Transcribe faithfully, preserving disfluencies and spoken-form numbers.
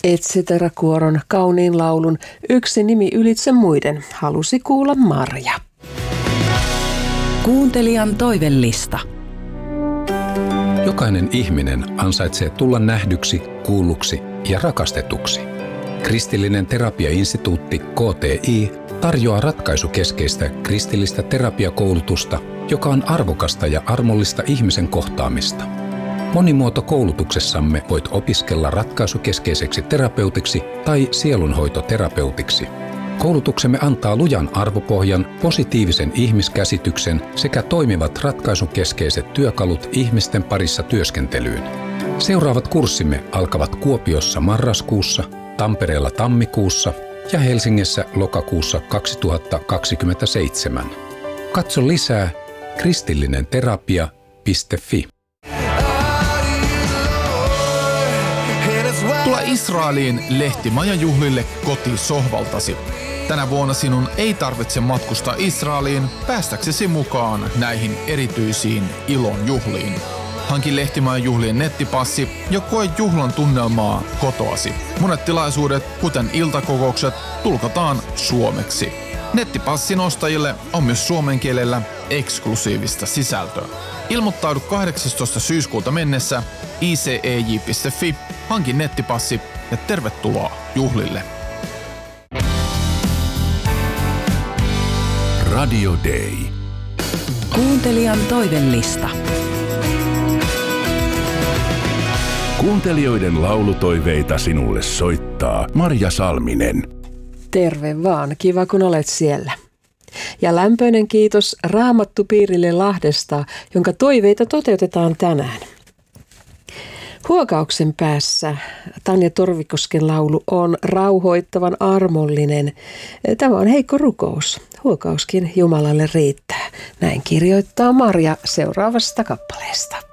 Et cetera-kuoron kauniin laulun Yksi nimi ylitse muiden halusi kuulla Marja. Kuuntelijan toivellista. Jokainen ihminen ansaitsee tulla nähdyksi, kuulluksi ja rakastetuksi. Kristillinen terapiainstituutti K T I tarjoaa ratkaisukeskeistä kristillistä terapiakoulutusta, joka on arvokasta ja armollista ihmisen kohtaamista. Monimuotokoulutuksessamme voit opiskella ratkaisukeskeiseksi terapeutiksi tai sielunhoitoterapeutiksi. Koulutuksemme antaa lujan arvopohjan, positiivisen ihmiskäsityksen sekä toimivat ratkaisukeskeiset työkalut ihmisten parissa työskentelyyn. Seuraavat kurssimme alkavat Kuopiossa marraskuussa, Tampereella tammikuussa ja Helsingissä lokakuussa kaksituhattakaksikymmentäseitsemän. Katso lisää kristillinenterapia piste fi. Tule Israeliin lehtimajajuhlille kotisohvaltasi. Tänä vuonna sinun ei tarvitse matkustaa Israeliin päästäksesi mukaan näihin erityisiin ilon juhliin. Hanki lehtimajajuhlien nettipassi ja koe juhlan tunnelmaa kotoasi. Monet tilaisuudet, kuten iltakokoukset, tulkataan suomeksi. Nettipassin ostajille on myös suomen kielellä eksklusiivista sisältöä. Ilmoittaudu kahdeksastoista syyskuuta mennessä i c e j piste f i, hanki nettipassi ja tervetuloa juhlille. Radio Day. Kuuntelijan toivellista. Kuuntelijoiden laulutoiveita sinulle soittaa Marja Salminen. Terve vaan, kiva kun olet siellä. Ja lämpöinen kiitos Raamattupiirille Lahdesta, jonka toiveita toteutetaan tänään. Huokauksen päässä Tanja Torvikosken laulu on rauhoittavan armollinen. Tämä on heikko rukous. Huokauskin Jumalalle riittää. Näin kirjoittaa Marja seuraavasta kappaleesta.